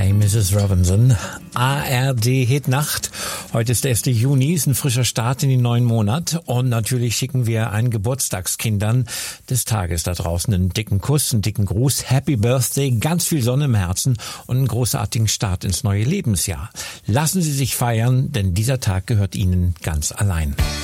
Hey Mrs. Robinson, ARD-Hitnacht. Heute ist der 1. Juni, ist ein frischer Start in den neuen Monat und natürlich schicken wir allen Geburtstagskindern des Tages da draußen einen dicken Kuss, einen dicken Gruß, Happy Birthday, ganz viel Sonne im Herzen und einen großartigen Start ins neue Lebensjahr. Lassen Sie sich feiern, denn dieser Tag gehört Ihnen ganz allein.